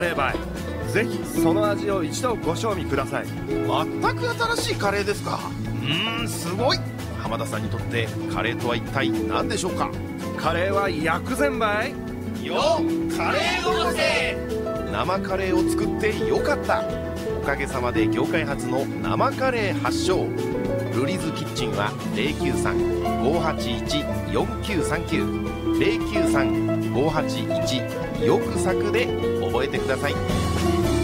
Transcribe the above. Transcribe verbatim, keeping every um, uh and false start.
霊媒、ぜひその味を一度ご賞味ください。 全く新しいカレーですか。うーん、すごい。浜田さんにとってカレーとは一体何でしょうか。 カレーは薬膳ばいよカレーのせ。生カレーを作ってよかった。おかげさまで業界初の生カレー発祥。ルリズキッチンは ゼロきゅうさん ごーはちいち よんきゅうさんきゅう ゼロきゅうさん ごーはちいち よくさくで覚えてください。